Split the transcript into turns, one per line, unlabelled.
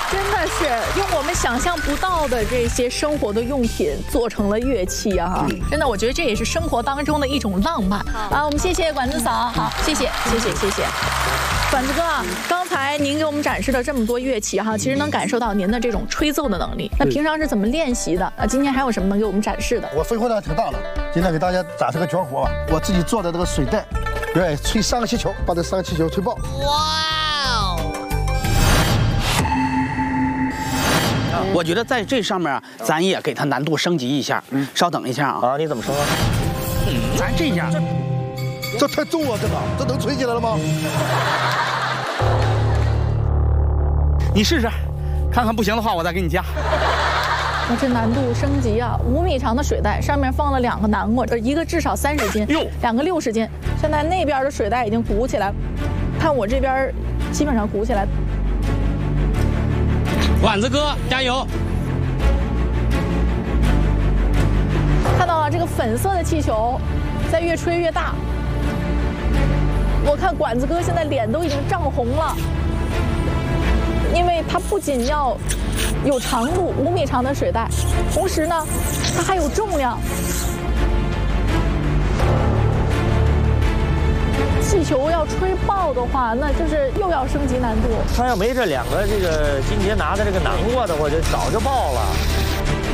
真的是用我们想象不到的这些生活的用品做成了乐器啊！真的，我觉得这也是生活当中的一种浪漫啊！我们谢谢管子嫂，好，谢谢。管子哥啊，刚才您给我们展示了这么多乐器哈，其实能感受到您的这种吹奏的能力。那平常是怎么练习的？今天还有什么能给我们展示的？
我肺活量挺大的，今天给大家展示个绝活吧。我自己做的这个水袋，对，吹3个气球，把这3个气球吹爆。哇！
我觉得在这上面，咱也给它难度升级一下。稍等一下啊！
啊，你怎么说？
咱这样，
这太重了，这能吹起来了吗？
你试试，看看不行的话，我再给你加。
那这难度升级啊！5米长的水袋上面放了2个南瓜，一个至少30斤，2个60斤。现在那边的水袋已经鼓起来了，看我这边基本上鼓起来。
管子哥加油！
看到了这个粉色的气球，在越吹越大。我看管子哥现在脸都已经涨红了，因为他不仅要有长度5米长的水袋，同时呢，它还有重量。气球要吹爆的话，那就是又要升级难度。
他要没这2个这个金杰拿的这个南瓜的话，就早就爆了。